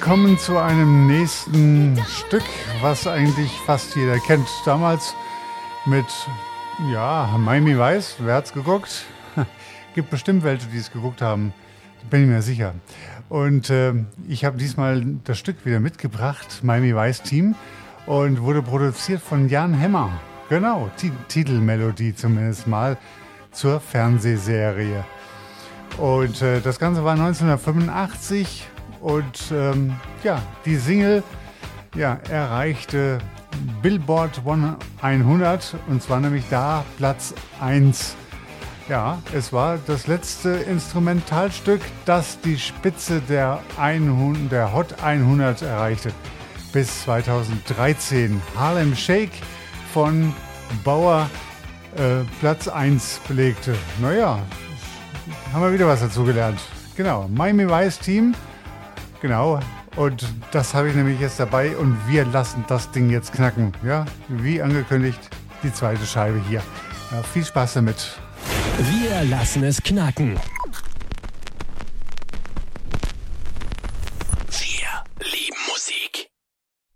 kommen zu einem nächsten Stück, was eigentlich fast jeder kennt. Damals mit, Miami Vice, wer hat's geguckt? Gibt bestimmt welche, die es geguckt haben, bin ich mir sicher. Und ich habe diesmal das Stück wieder mitgebracht, Miami Vice Team, und wurde produziert von Jan Hemmer. Genau, Titelmelodie zumindest mal zur Fernsehserie. Und das Ganze war 1985 und die Single erreichte Billboard 100 und zwar nämlich da Platz 1. Ja, es war das letzte Instrumentalstück, das die Spitze der Hot 100 erreichte. Bis 2013 Harlem Shake von Bauer Platz 1 belegte. Naja, haben wir wieder was dazu gelernt. Genau, Miami Vice Team. Genau, und das habe ich nämlich jetzt dabei und wir lassen das Ding jetzt knacken. Ja, wie angekündigt, die zweite Scheibe hier. Ja, viel Spaß damit. Wir lassen es knacken.